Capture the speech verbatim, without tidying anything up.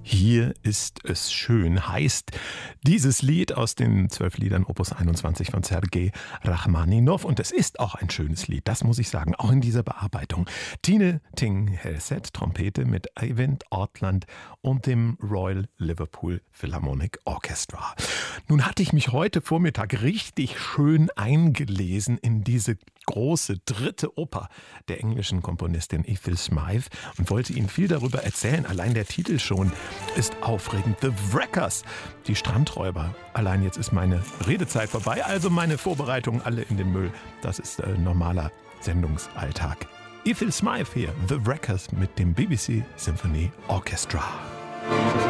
Hier ist es schön, heißt dieses Lied aus den zwölf Liedern Opus einundzwanzig von Sergei Rachmaninow. Und es ist auch ein schönes Lied, das muss ich sagen, auch in dieser Bearbeitung. Tine Ting-Helseth, Trompete mit Eivind Ortland und dem Royal Liverpool Philharmonic Orchestra. Nun hatte ich mich heute Vormittag richtig schön eingelesen in diese große dritte Oper der englischen Komponistin Ethel Smyth und wollte Ihnen viel darüber erzählen. Allein der Titel schon ist aufregend. The Wreckers, die Strandräuber. Allein jetzt ist meine Redezeit vorbei, also meine Vorbereitungen alle in den Müll. Das ist äh, normaler Sendungsalltag. Ethel Smyth hier, The Wreckers mit dem B B C Symphony Orchestra.